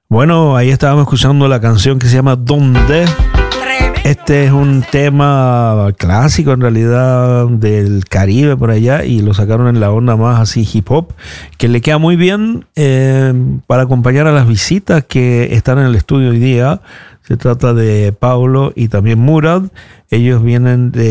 Bueno, ahí estábamos escuchando la canción que se llama ¿Dónde? Este es un tema clásico en realidad del Caribe por allá y lo sacaron en la onda más así hip hop, que le queda muy bien para acompañar a las visitas que están en el estudio hoy día. Se trata de Paulo y también Murad. Ellos vienen de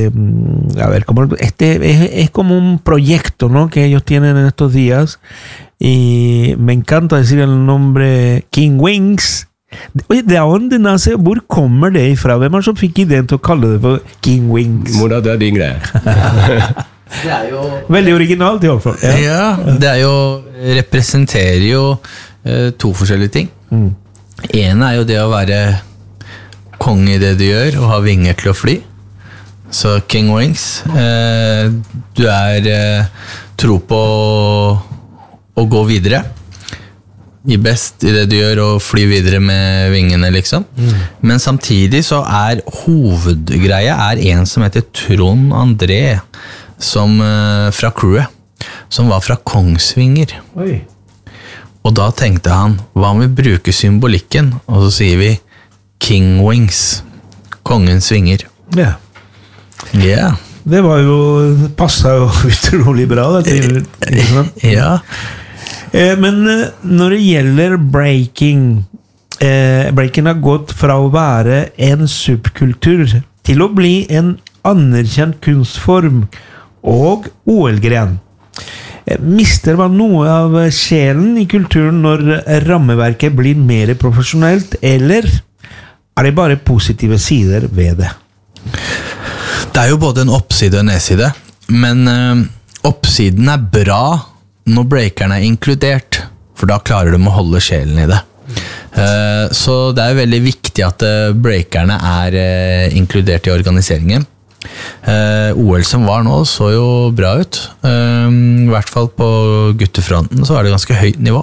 es como un proyecto, ¿no?, que ellos tienen en estos días. Y me encanta decir el nombre King Wings. Oye, ¿de dónde nace? Hvor kommer det ifra? Hvem som fikk ideen til å kalle det for King Wings? Murad, det din greie. Det jo Veldig originalt i hvert fall. Ja, det jo representerer jo to forskjellige ting. En jo det å være konge i det du gjør og ha vinger til å fly. Så King Wings, du tro på å gå videre. I best i det du gjør og fly videre med vingene liksom. Men samtidig så hovedgreia en som heter Trond André som fra crewet som var fra Kongsvinger. Oi. Og da tenkte han, hva om vi bruker symbolikken? Og så sier vi King Wings, kongens vinger. Ja. Yeah. Det var jo, passet jo utrolig bra det. Ja. Men når det gjelder breaking har gått fra å være en subkultur til å bli en anerkjent kunstform og OL-gren. Mister man noe av sjelen i kulturen når rammeverket blir mer profesjonelt, eller det bare positive sider ved det? Det jo både en oppside og en nedside, men oppsiden bra når breakerne inkludert, for da klarer de å holde sjelen i det. Så det veldig viktig at breakerne inkludert i organiseringen. OL som var nå så jo bra ut. I hvert fall på guttefronten så det ganske høyt nivå.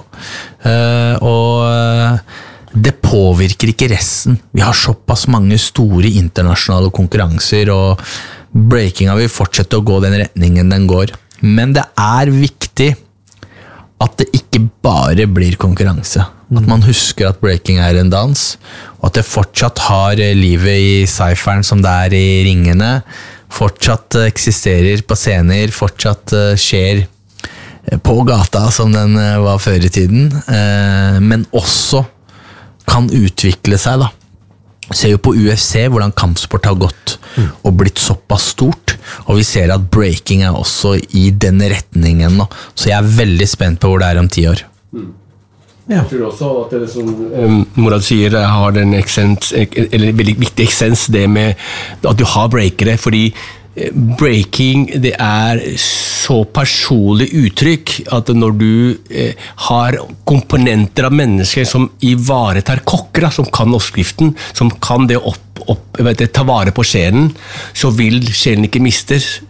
Og det påvirker ikke resten. Vi har såpass mange store internasjonale konkurranser, og breakinga vil fortsette å gå den retningen den går. Men det viktig at det ikke bare blir konkurranse. At man husker at breaking en dans, og at det fortsatt har livet i sci-fien som det i ringene, fortsatt eksisterer på scener, fortsatt skjer på gata som den var før i tiden, men også kan utvikle seg da. Ser jo på UFC hvordan kampsport har gått og blitt såpass stort, og vi ser at breaking også i den retningen nå. Så jeg veldig spent på hvor det om 10 år. Ja. Jeg tror også at det som Murad sier har en essens, eller veldig viktig essens, det med at du har breakere, fordi breaking det så personlig uttrykk at når du har komponenter av mennesker som ivaretar kokker, som kan oppskriften, som kan det ta vare på sjelen, så vil sjelen ikke mistes.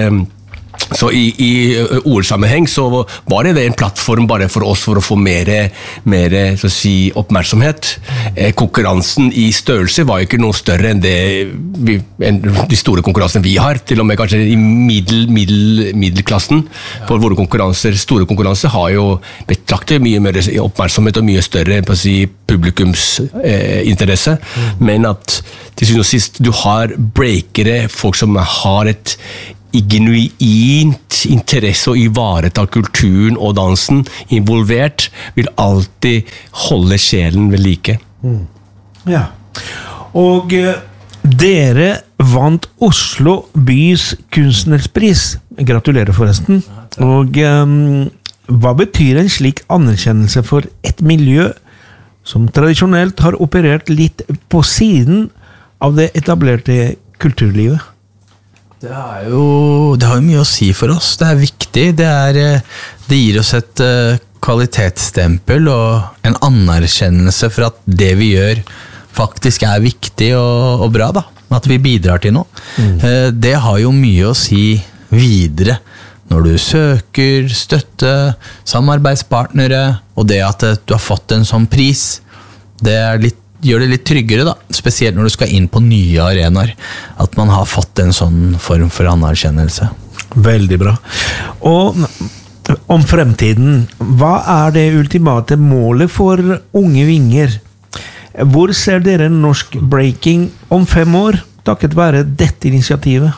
Så i ordsammenheng så var det en plattform bare for oss for å få mer så å si, oppmerksomhet. Konkurransen i størrelse var jo ikke noe større enn de store konkurransene vi har, til og med kanskje i middelklassen. For våre store konkurranser har jo betraktet mye mer oppmerksomhet og mye større på å si, publikumsinteresse, men at til syvende og sist du har breakere, folk som har et genuint interesse å ivareta kulturen og dansen involvert, vil alltid holde sjelen ved like. Ja. Og dere vant Oslo bys kunstnerpris. Gratulerer forresten. Og hva betyr en slik anerkjennelse for et miljø som tradisjonelt har operert litt på siden av det etablerte kulturlivet? Det har jo mye å si for oss. Det viktig. Det gir oss et kvalitetsstempel og en anerkjennelse for at det vi gjør faktisk viktig og bra da. At vi bidrar til noe. Det har jo mye å si videre når du søker støtte, samarbeidspartnere, og det at du har fått en sånn pris. Det gjør det litt tryggere da, spesielt når du skal inn på nye arenaer, at man har fått en sånn form for anerkjennelse. Veldig bra. Og om fremtiden. Hva det ultimate målet for Unge Vinger? Hvor ser dere norsk breaking om 5 år, takket være dette initiativet?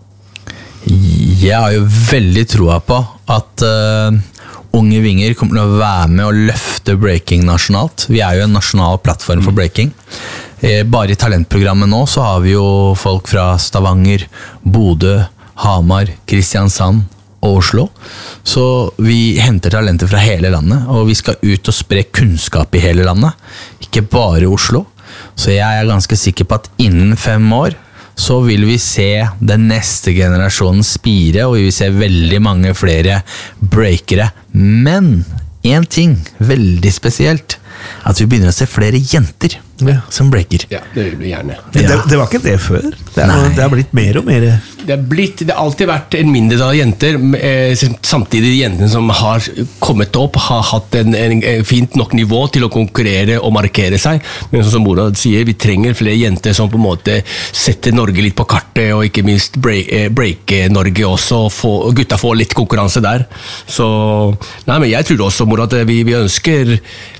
Jeg har jo veldig troa på at Unge Vinger kommer til å være med og løfte breaking nasjonalt. Vi jo en nasjonal plattform for breaking. Bare i talentprogrammet nå så har vi jo folk fra Stavanger, Bodø, Hamar, Kristiansand og Oslo. Så vi henter talenter fra hele landet, og vi skal ut og spre kunnskap i hele landet, ikke bare Oslo. Så jeg ganske sikker på at innen 5 år så vil vi se den neste generasjonen spire, og vi vil se veldig mange flere breakere. Men en ting, veldig spesielt, at vi begynner å se flere jenter som breaker. Ja, det vil vi gjerne. Det var ikke det før. Det har blitt mer og mer. Det har alltid vært en mindre av jenter, samtidig jentene som har kommet opp, har hatt en fint nok nivå til å konkurrere og markere seg, men som Morad sier, vi trenger flere jenter som på en måte setter Norge litt på kartet, og ikke minst breake Norge også, og gutta får litt konkurranse der. Så, men jeg tror også, Morad, vi ønsker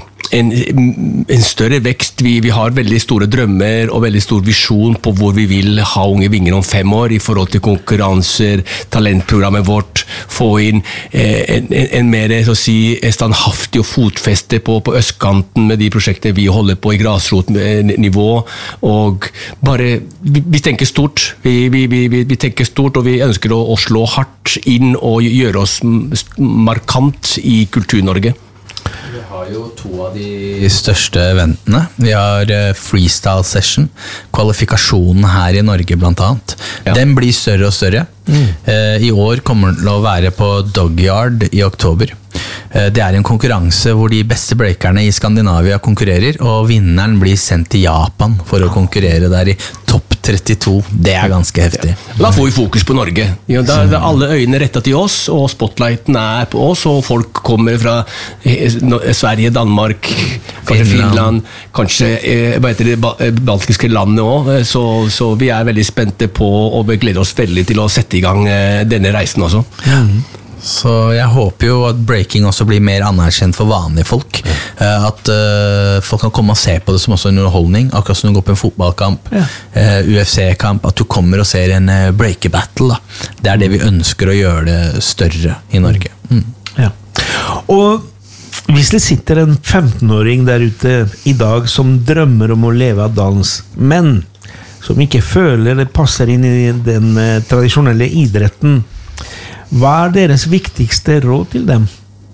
en større vekst. Vi har veldig store drømmer og veldig stor visjon på hvor vi vil ha Unge Vinger om 5 år i forhold til konkurranser, talentprogrammet vårt, få inn en mer så å si, standhaftig og fotfeste på østkanten med de prosjektene vi holder på i grasrotnivå, og bare, vi tenker stort. Vi tenker stort, og vi ønsker å slå hardt inn og gjøre oss markant i Kultur-Norge. Vi har jo 2 av de største eventene. Vi har freestyle session, kvalifikasjonen her i Norge blant annet. Ja. Den blir større og større. I år kommer den til å være på Dogyard i oktober. Det en konkurranse hvor de beste breakerne i Skandinavia konkurrerer, og vinneren blir sendt til Japan for å konkurrere der i topp 32. Det ganske heftig. Da får vi fokus på Norge. Ja, da alle øynene rettet til oss, og spotlighten på oss, og folk kommer fra Sverige, Danmark, kanskje Finland, kanskje de baltiske landene også. Så vi veldig spente på, og vi gleder oss veldig til å sette i gang denne reisen også. Så jeg håper jo at breaking også blir mer anerkjent for vanlige folk. At folk kan komme og se på det som også en underholdning, akkurat som du går på en fotballkamp, UFC-kamp, at du kommer og ser en breaker-battle. Det det vi ønsker å gjøre det større i Norge. Ja. Og hvis det sitter en 15-åring der ute i dag som drømmer om å leve av dans, men som ikke føler det passer inn i den tradisjonelle idretten, hva deres viktigste råd til dem?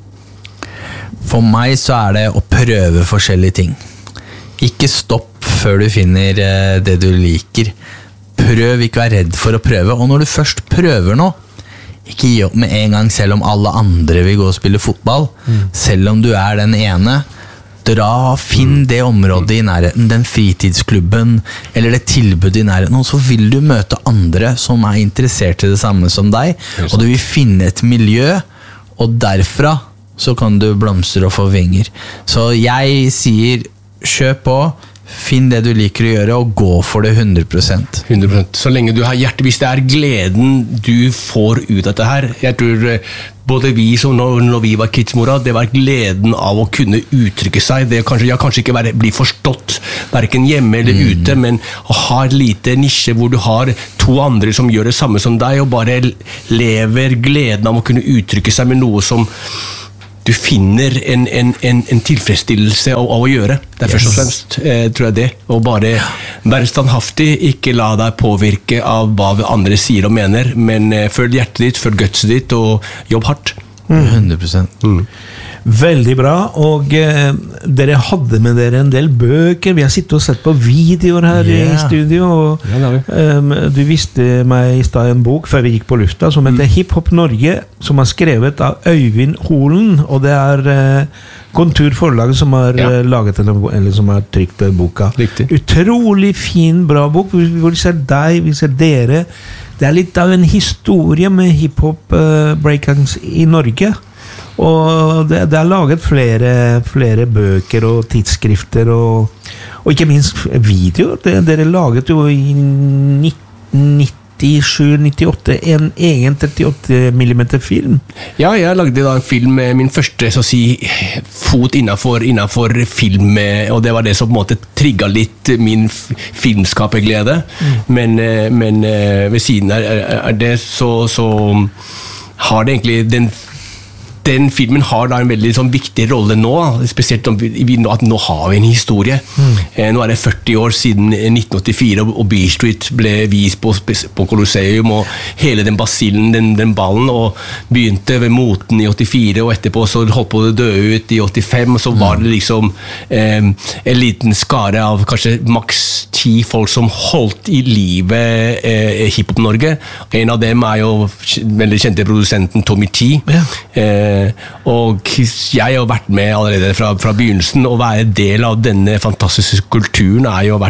For meg så det å prøve forskjellige ting. Ikke stopp før du finner det du liker. Prøv, ikke vær redd for å prøve. Og når du først prøver noe, ikke gi opp med en gang selv om alle andre vil gå og spille fotball. Selv om du den ene, finn det området i nærheten, den fritidsklubben, eller det tilbudet i nærheten, og så vil du møte andre som interessert i det samme som deg, og du vil finne et miljø, og derfra så kan du blomstre og få vinger. Så jeg sier, kjør på, finn det du liker å gjøre, og gå for det 100%. 100%. Så lenge du har hjerte, hvis det gleden du får ut av dette her, jeg tror både vi som når vi var kids, Morad, det var gleden av å kunne uttrykke seg, det kanskje ikke bli forstått, hverken hjemme eller ute, men å ha et lite nisje hvor du har 2 andre som gjør det samme som deg, og bare lever gleden av å kunne uttrykke seg med noe som du finner en tilfredsstillelse av å gjøre. Det først og fremst, tror jeg det. Og bare være standhaftig, ikke la deg påvirke av hva andre sier og mener, men følg hjertet ditt, følg gutset ditt, og jobb hardt. 100%. Veldig bra, og dere hadde med dere en del bøker. Vi har sittet og sett på videoer her i studio, og du viste meg i sted en bok før vi gikk på lufta som heter Hip Hop Norge, som skrevet av Øyvind Holen, og det Kontur forlaget som har laget eller som har trykt boka. Riktig. Utrolig fin, bra bok, hvor vi ser deg, vi ser dere. Det litt av en historie med hiphop breakdance i Norge. Og det laget flere bøker og tidsskrifter og ikke minst videoer. Dere laget jo i 1990 97-98 en egen 38 mm film. Ja, jeg lagde da en film, min første så å si, fot innenfor film, og det var det som på en måte trigget litt min filmskaperglede. Men ved siden av det så har det egentlig den filmen har da en veldig sånn viktig rolle nå, spesielt at nå har vi en historie. Nå det 40 år siden 1984, og Beale Street ble vist på Colosseum, og hele den basillen, den ballen, og begynte ved moten i 84, og etterpå så holdt på å dø ut i 85, og så var det liksom en liten skare av kanskje maks 10 folk som holdt i livet hiphop-Norge. En av dem jo veldig kjente produsenten Tommy T. Og jeg har vært med allerede fra begynnelsen, og være del av denne fantastiske kulturen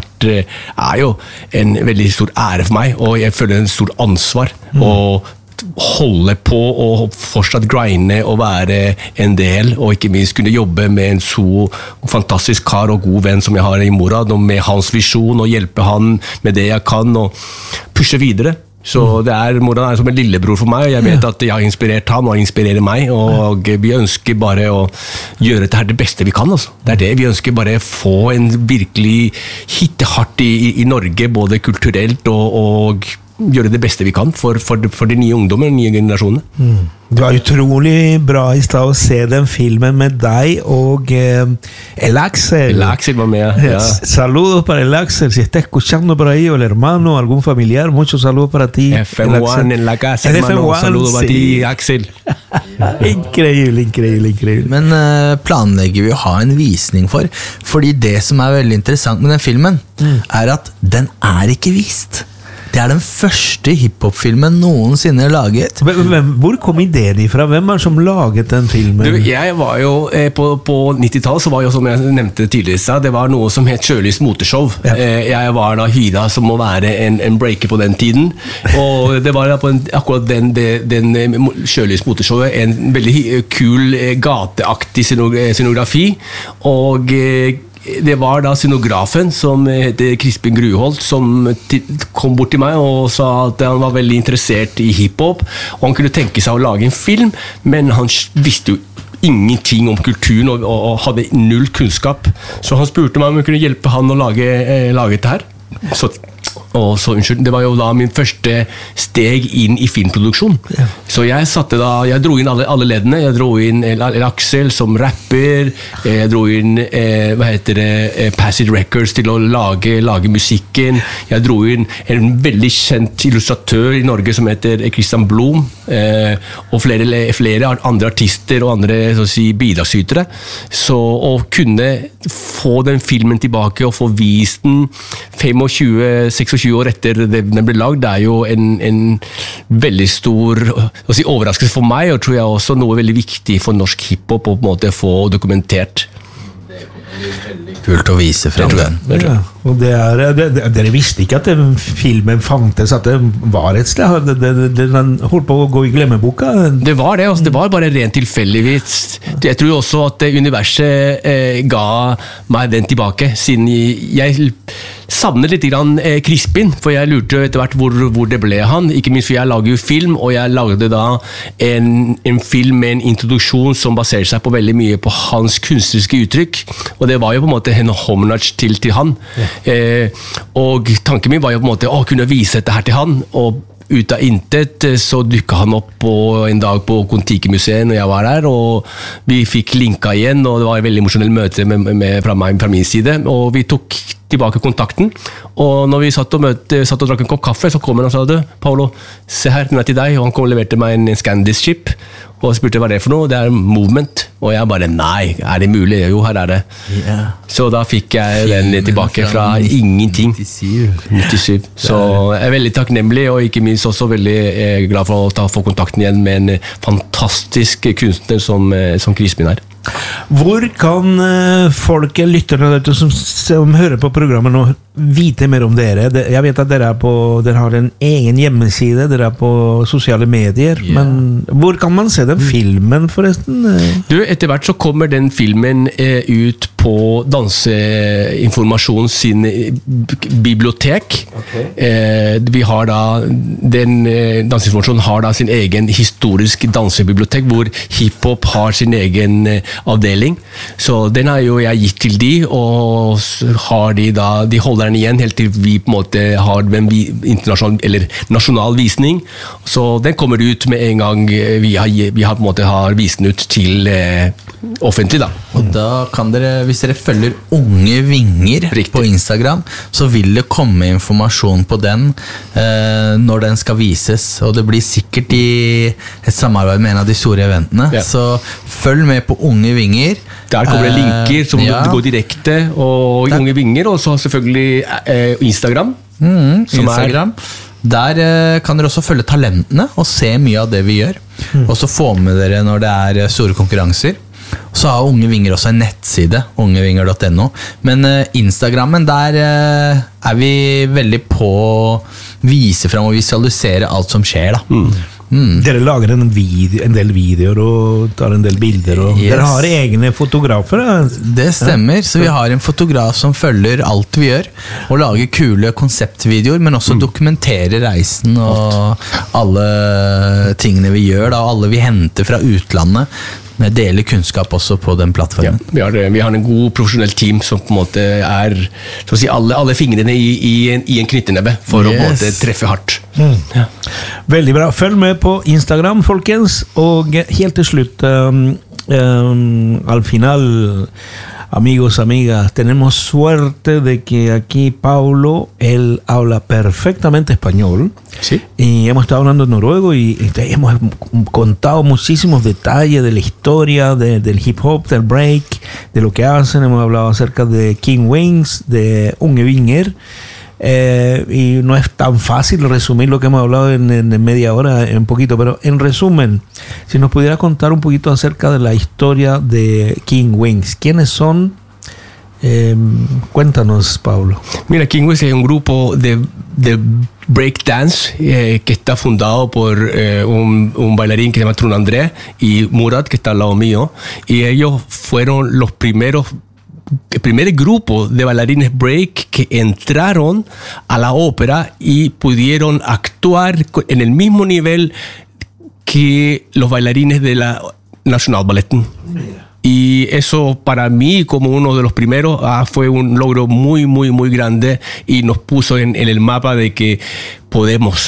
jo en veldig stor ære for meg, og jeg føler en stor ansvar å holde på og fortsatt grinde og være en del, og ikke minst kunne jobbe med en så fantastisk kar og god venn som jeg har i Morad, og med hans visjon, og hjelpe han med det jeg kan, og pushe videre. Så Morad som en lillebror for meg, og jeg vet at jeg har inspirert han, og han inspirerer meg, og vi ønsker bare å gjøre dette her det beste vi kan. Altså. Det det, vi ønsker bare å få en virkelig hitte hardt i Norge, både kulturelt og gjøre det beste vi kan for de nye ungdommer, de nye generasjonene. Det var utrolig bra i sted å se den filmen med deg og El Axel. El Axel var med, ja. Saludos para El Axel, si está escuchando por ahí, o el hermano, algún familiar, muchos saludos para ti. FM1 en la casa, hermano, saludos para ti, Axel. Increíble. Men planlegger vi å ha en visning fordi det som veldig interessant med den filmen, at den ikke vist. Det den første hiphop-filmen noensinne laget. Hvor kom ideen ifra? Hvem som laget den filmen? Jeg var jo, på 90-tallet så var jo, som jeg nevnte tidligere, det var noe som het Sjølys moteshow. Ja. Jeg var da hyra som må være en breaker på den tiden, og det var da på akkurat den Sjølys moteshowet en veldig kul gateaktig scenografi, og det var da scenografen som heter Crispin Gruholt som kom bort til meg og sa at han var veldig interessert i hiphop, og han kunne tenke seg å lage en film, men han visste jo ingenting om kulturen og hadde null kunnskap, så han spurte meg om jeg kunne hjelpe han å lage dette her. Det var jo da min første steg inn i filmproduksjon. Ja. Så jeg dro inn alle leddene. Jeg dro inn Axel som rapper, jeg dro inn Passive Records til å lage musikken, jeg dro inn en veldig kjent illustratør i Norge som heter Christian Blom, og flere andre artister og andre så å si, bidragsytere. Så å kunne få den filmen tilbake og få vist den 25-26 år etter den ble lagd, det jo en veldig stor overraskelse for meg, og tror jeg også noe veldig viktig for norsk hiphop å på en måte få dokumentert. Kult å vise frem den. Ja, og dere visste ikke at den filmen fantes, at det var et sted, den holdt på å gå i glemmeboka. Det var det, det var bare rent tilfeldigvis. Jeg tror også at universet ga meg den tilbake, siden jeg savner litt grann Crispin, for jeg lurte etter hvert hvor det ble han, ikke minst for jeg lager jo film, og jeg lagde da en film med en introduksjon som baserer seg på veldig mye på hans kunstneriske uttrykk, og det var jo på en måte en homenage til han. Og tanken min var jo på en måte å kunne vise dette her til han, og ut av intet så dukket han opp en dag på Kon-Tiki-museet når jeg var der, og vi fikk linka igjen, og det var et veldig emosjonelt møte fra min side, og vi tok tilbake kontakten, og når vi satt og drakk en kopp kaffe, så kom han og sa, Paolo, se her, den til deg, og han kom og leverte meg en Scandis-chip, og spurte hva det for noe, det Movement, og jeg bare, nei, det mulig? Jo, her det. Yeah. Så da fikk jeg den tilbake fra ingenting. 97. Så jeg veldig takknemlig, og ikke minst også veldig glad for å få kontakten igjen med en fantastisk kunstner som Crispin Hvor kan folket, lytterne der ute som hører på programmet nå, vite mer om dere? Jeg vet at dere har en egen hjemmeside, dere er på sosiale medier, men hvor kan man se den filmen forresten? Du, etter hvert så kommer den filmen ut på Danseinformasjon sin bibliotek. Vi har da, Danseinformasjon har da sin egen historisk dansebibliotek, hvor hiphop har sin egen avdeling. Så den har jo jeg gitt til de, og har de holder den igjen helt til vi på en måte har en internasjonal eller nasjonal visning. Så den kommer ut med en gang vi har på en måte har vist den ut til offentlig da. Og da kan dere, hvis dere følger Unge Vinger på Instagram, så vil det komme informasjon på den når den skal vises, og det blir sikkert i et samarbeid med en av de store eventene. Så følg med på Unge Vinger. Der kommer det linker som går direkte, og Unge Vinger, og så selvfølgelig Instagram. Instagram. Der kan dere også følge talentene og se mye av det vi gjør. Og så få med dere når det er store konkurranser. Så har Unge Vinger også en nettside, ungevinger.no. Men Instagrammen, der er vi veldig på å vise frem og visualisere alt som skjer da. Dere lager en del videoer og tar en del bilder, og dere har egne fotografer. Det stemmer, så vi har en fotograf som følger alt vi gjør, og lager kule konseptvideoer, men også dokumenterer reisen og alle tingene vi gjør, da, og alle vi henter fra utlandet. Vi deler kunnskap også på den plattformen. Ja, vi har en god profesjonell team som på en måte er så å si, alle fingrene i en knyttenebbe for å på en måte treffe hardt. Veldig bra. Følg med på Instagram, folkens. Og helt til slutt, al final, amigos, amigas, tenemos suerte de que aquí Paulo, él habla perfectamente español. ¿Sí? Y hemos estado hablando en noruego y hemos contado muchísimos detalles de la historia del hip hop, del break, de lo que hacen. Hemos hablado acerca de King Wings, de Unge Vinger. Y no es tan fácil resumir lo que hemos hablado en media hora, en poquito, pero en resumen, si nos pudiera contar un poquito acerca de la historia de King Wings. ¿Quiénes son? Cuéntanos, Pablo. Mira, King Wings es un grupo de breakdance que está fundado por un bailarín que se llama Trun André y Murat, que está al lado mío, y ellos fueron el primer grupo de bailarines break que entraron a la ópera y pudieron actuar en el mismo nivel que los bailarines de la National Ballet. Y eso para mí, como uno de los primeros, fue un logro muy, muy, muy grande y nos puso en el mapa de que podemos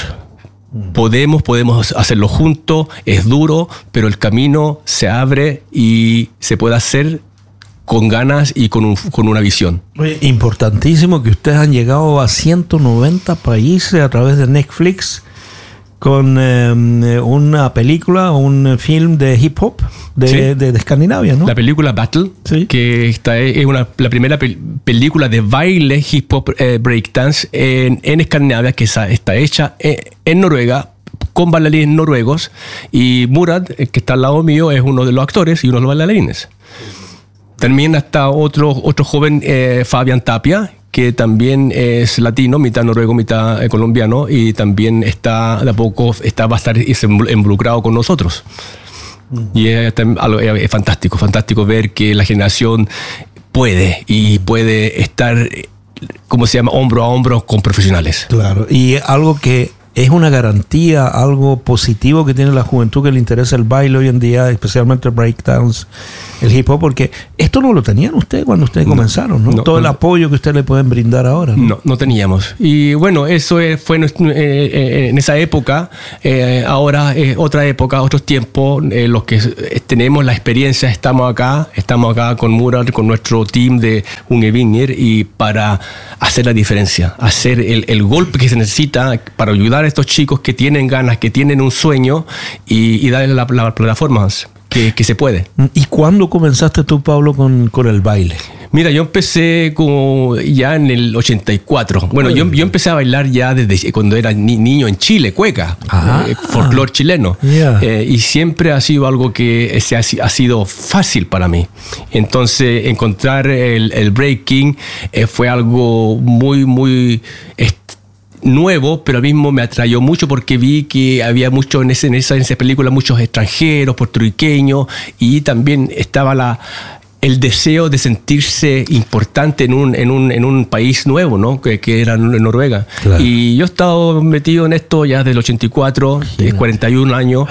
hacerlo juntos. Es duro, pero el camino se abre y se puede hacer con ganas y con una visión. Importantísimo que ustedes han llegado a 190 países a través de Netflix con una película, un film de hip hop de Escandinavia, ¿no? La película Battle, que es la primera película de baile hip hop breakdance en Escandinavia, que está hecha en Noruega con bailarines noruegos, y Murat, que está al lado mío, es uno de los actores y uno de los bailarines. También está otro joven, Fabián Tapia, que también es latino, mitad noruego, mitad colombiano, y también va a estar involucrado con nosotros. Y es fantástico ver que la generación puede estar, ¿cómo se llama?, hombro a hombro con profesionales. Claro, y algo que es una garantía, algo positivo que tiene la juventud que le interesa el baile hoy en día, especialmente el breakdance, el hip hop, porque esto no lo tenían ustedes cuando ustedes comenzaron, ¿no? Todo el apoyo que ustedes le pueden brindar ahora, ¿no? No teníamos. Y bueno, eso fue en esa época. Ahora es otra época, otros tiempos. Los que tenemos la experiencia, estamos acá con Murat, con nuestro team de Unge Vinger, y para hacer la diferencia, hacer el golpe que se necesita para ayudar a estos chicos que tienen ganas, que tienen un sueño, y darle las plataformas que se puede. ¿Y cuándo comenzaste tú, Pablo, con el baile? Mira, yo empecé como ya en el 84. Bueno, yo empecé a bailar ya desde cuando era niño en Chile, cueca, folclore chileno. Yeah. Y siempre ha sido algo que ha sido fácil para mí. Entonces, encontrar el breaking fue algo muy, muy nuevo, pero al mismo me atrayó mucho porque vi que había mucho en esa película, muchos extranjeros, puertorriqueños, y también estaba el deseo de sentirse importante en un país nuevo, ¿no? Que era Noruega. Claro. Y yo he estado metido en esto ya desde el 84, 41 años.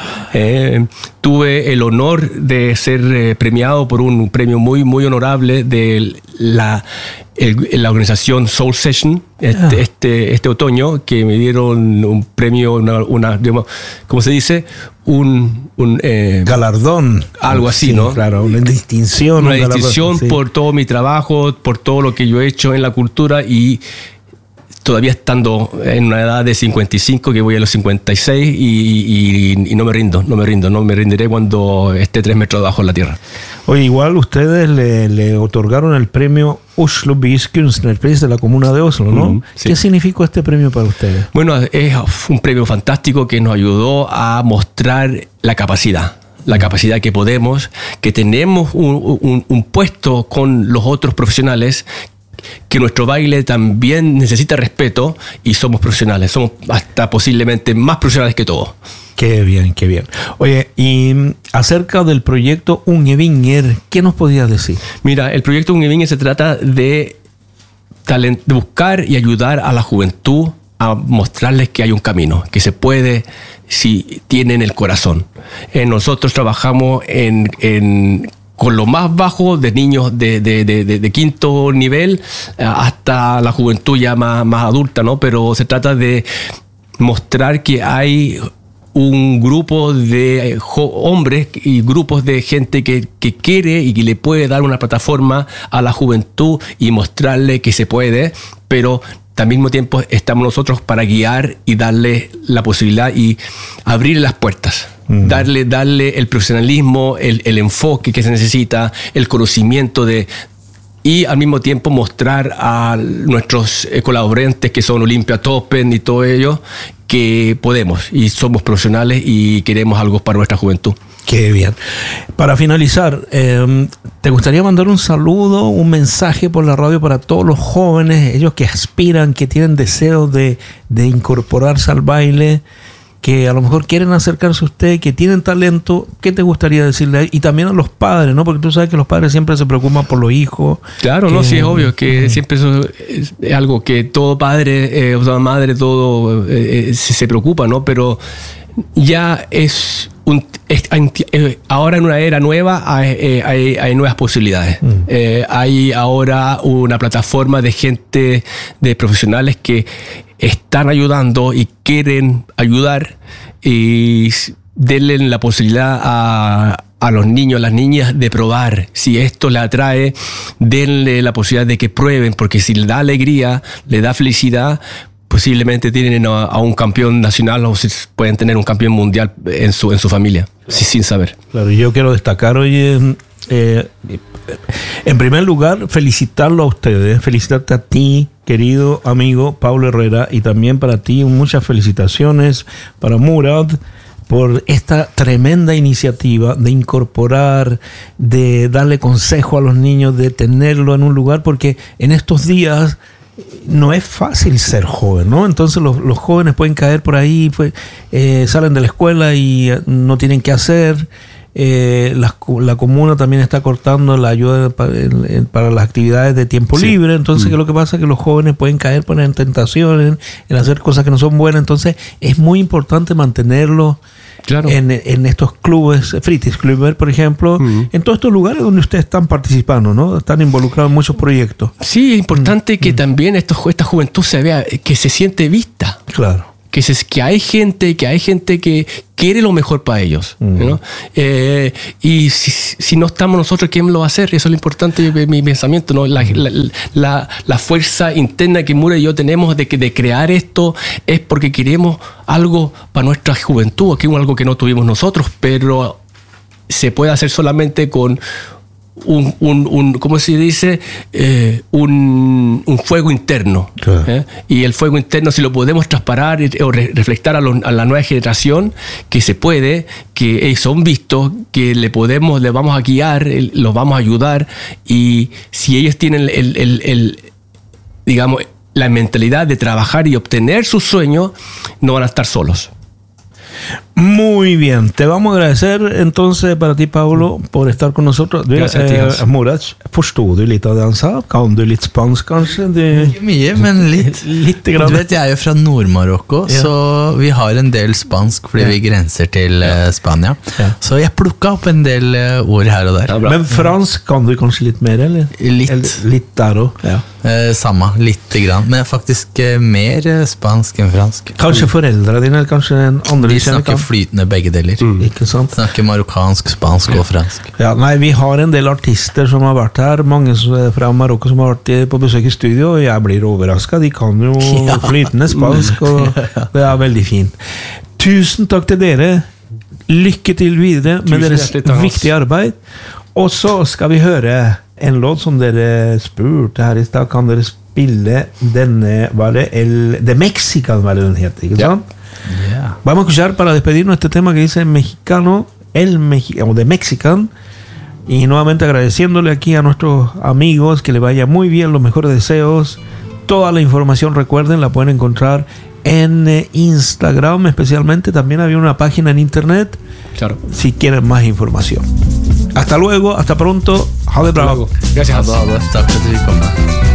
Tuve el honor de ser premiado por un premio muy, muy honorable de la organización Soul Session este otoño, que me dieron un premio, digamos, ¿cómo se dice? Un galardón. Algo así, sí, ¿no? Claro, una distinción. Una distinción por todo mi trabajo, por todo lo que yo he hecho en la cultura, y todavía estando en una edad de 55, que voy a los 56, y no me rendiré cuando esté 3 metros debajo de la tierra. Oye, igual ustedes le otorgaron el premio Oslo Bys Kunstnerpris de la Comuna de Oslo, ¿no? Sí. ¿Qué significó este premio para ustedes? Bueno, es un premio fantástico que nos ayudó a mostrar la capacidad que podemos, que tenemos un puesto con los otros profesionales, que nuestro baile también necesita respeto, y somos profesionales, somos hasta posiblemente más profesionales que todos. Qué bien, qué bien. Oye, y acerca del proyecto Ungevinger, ¿qué nos podías decir? Mira, el proyecto Ungevinger se trata de buscar y ayudar a la juventud a mostrarles que hay un camino, que se puede si tienen el corazón. Nosotros trabajamos con lo más bajo de niños de quinto nivel hasta la juventud ya más adulta, ¿no? Pero se trata de mostrar que hay un grupo de hombres y grupos de gente que quiere y que le puede dar una plataforma a la juventud y mostrarle que se puede, pero al mismo tiempo estamos nosotros para guiar y darle la posibilidad y abrir las puertas. Darle el profesionalismo, el enfoque que se necesita, el conocimiento y al mismo tiempo mostrar a nuestros colaborantes, que son Olympia Toppen y todo ello, que podemos y somos profesionales y queremos algo para nuestra juventud. Qué bien. Para finalizar, ¿te gustaría mandar un saludo, un mensaje por la radio para todos los jóvenes, ellos que aspiran, que tienen deseo de incorporarse al baile, que a lo mejor quieren acercarse a usted, que tienen talento? ¿Qué te gustaría decirle? Y también a los padres, ¿no? Porque tú sabes que los padres siempre se preocupan por los hijos. Claro, no, sí, es obvio que siempre eso es algo que todo padre, o sea, madre, todo se preocupa, ¿no? Pero ya ahora en una era nueva hay nuevas posibilidades. Hay ahora una plataforma de gente, de profesionales que están ayudando y quieren ayudar, y denle la posibilidad a los niños, a las niñas, de probar. Si esto les atrae, denle la posibilidad de que prueben, porque si les da alegría, les da felicidad, posiblemente tienen a un campeón nacional, o si pueden tener un campeón mundial en su familia, sin saber. Claro, yo quiero destacar hoy, en primer lugar, felicitarlo a ustedes, felicitarte a ti, querido amigo Paulo Herrera, y también para ti muchas felicitaciones para Murad por esta tremenda iniciativa de incorporar, de darle consejo a los niños, de tenerlo en un lugar, porque en estos días no es fácil ser joven, ¿no? Entonces los jóvenes pueden caer por ahí, salen de la escuela y no tienen qué hacer. La comuna también está cortando la ayuda para las actividades de tiempo libre. Entonces, ¿qué es lo que pasa? Que los jóvenes pueden caer en tentaciones, en hacer cosas que no son buenas. Entonces, es muy importante mantenerlo. Claro. En estos clubes, Fritidsklubber, por ejemplo, en todos estos lugares donde ustedes están participando, ¿no? Están involucrados en muchos proyectos. Sí, es importante que también esta juventud se vea, que se siente vista. Claro. Que hay gente que quiere lo mejor para ellos, ¿no? Y si no estamos nosotros, ¿quién lo va a hacer? Eso es lo importante de mi pensamiento, ¿no? La fuerza interna que Murad y yo tenemos de crear esto es porque queremos algo para nuestra juventud, que es algo que no tuvimos nosotros, pero se puede hacer solamente con ¿cómo se dice? Un fuego interno. Claro. Y el fuego interno, si lo podemos trasparar o reflectar a la nueva generación, que se puede, que son vistos, que le vamos a guiar, los vamos a ayudar, y si ellos tienen digamos, la mentalidad de trabajar y obtener sus sueños, no van a estar solos. Muy bien, te vamos a agradecer entonces para ti, Paulo, por estar con nosotros. Murat, forstod du litt av det han sa? Kan du litt spansk, kanskje? Ikke mye, men litt. Litt Du grann. vet, jeg er jo fra Nord-Marokko, Ja. så vi har en del spansk fordi vi grenser til Spania. Ja. Så jeg plukket opp en del ord her og der. Ja, bra. Men fransk kan du kanskje litt mer, eller? Litt. Eller, litt der òg. Ja. Samme, lite grann. Men faktisk mer spansk enn fransk. Kanskje foreldrene dine, eller kanskje en andre De du kjenner snakker kan. flytende begge deler. Ikke sant? Snakker marokkansk, spansk og fransk. Ja, nei, vi har en del artister som har vært her, mange fra Marokko som har vært på besøk i studio, og jeg blir overrasket. De kan jo Ja. flytende spansk, og det er veldig fint. Tusen takk til dere. Lykke til videre med Tusen deres hjertelig takk. viktige arbeid. Og så skal vi høre en låt som dere spurte her i stad. Kan dere spille denne, var det The Mexican, var det den heter, ikke Ja. sant? Yeah. Vamos a escuchar para despedirnos este tema que dice mexicano, o de Mexican. Y nuevamente agradeciéndole aquí a nuestros amigos, que le vaya muy bien, los mejores deseos. Toda la información, recuerden, la pueden encontrar en Instagram, especialmente. También había una página en internet Claro. si quieren más información. Hasta luego, hasta pronto. Ha det bra. Gracias. Ha det. Takk for at du kom.